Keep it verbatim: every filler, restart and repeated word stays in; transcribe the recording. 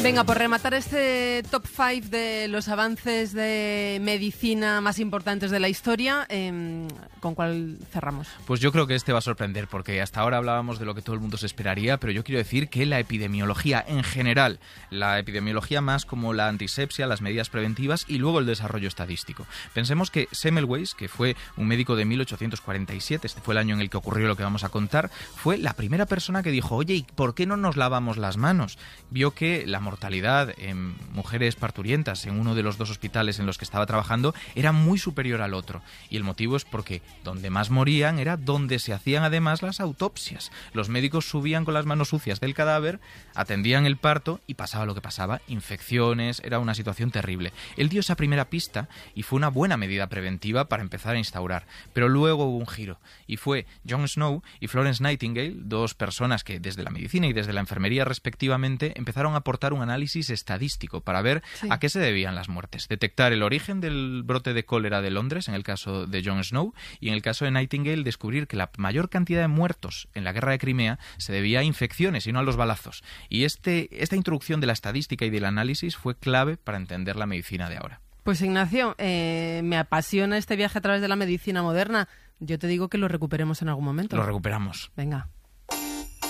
Venga, por rematar este top cinco de los avances de medicina más importantes de la historia, eh, ¿con cuál cerramos? Pues yo creo que este va a sorprender, porque hasta ahora hablábamos de lo que todo el mundo se esperaría, pero yo quiero decir que la epidemiología en general, la epidemiología más como la antisepsia, las medidas preventivas y luego el desarrollo estadístico. Pensemos que Semmelweis, que fue un médico de mil ochocientos cuarenta y siete, este fue el año en el que ocurrió lo que vamos a contar, fue la primera persona que dijo, oye, ¿y por qué no nos lavamos las manos? Vio que la mortalidad en mujeres parturientas en uno de los dos hospitales en los que estaba trabajando era muy superior al otro. Y el motivo es porque donde más morían era donde se hacían además las autopsias. Los médicos subían con las manos sucias del cadáver, atendían el parto y pasaba lo que pasaba, infecciones, era una situación terrible. Él dio esa primera pista y fue una buena medida preventiva para empezar a instaurar. Pero luego hubo un giro y fue John Snow y Florence Nightingale, dos personas que desde la medicina y desde la enfermería respectivamente empezaron a aportar un análisis estadístico para ver sí. a qué se debían las muertes, detectar el origen del brote de cólera de Londres en el caso de John Snow y en el caso de Nightingale descubrir que la mayor cantidad de muertos en la guerra de Crimea se debía a infecciones y no a los balazos. Y este, esta introducción de la estadística y del análisis fue clave para entender la medicina de ahora. Pues Ignacio, eh, me apasiona este viaje a través de la medicina moderna. Yo te digo que lo recuperemos en algún momento. Lo recuperamos. Venga.